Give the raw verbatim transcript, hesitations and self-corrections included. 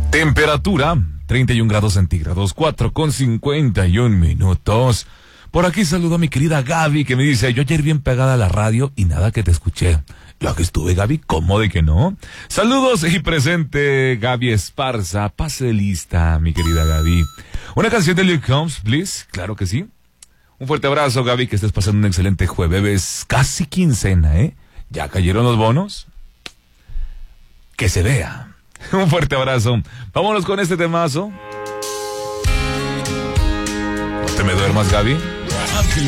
Temperatura, treinta y un grados centígrados, cuatro con cincuenta y un minutos. Por aquí saludo a mi querida Gaby, que me dice, yo ayer bien pegada a la radio y nada que te escuché. Ya que estuve, Gaby, ¿cómo de que no? Saludos y presente, Gaby Esparza. Pase lista, mi querida Gaby. Una canción de Luke Combs, please. Claro que sí. Un fuerte abrazo, Gaby, que estés pasando un excelente jueves. Casi quincena, ¿eh? ¿Ya cayeron los bonos? Que se vea. Un fuerte abrazo. Vámonos con este temazo. No te me duermas, Gaby. Ángel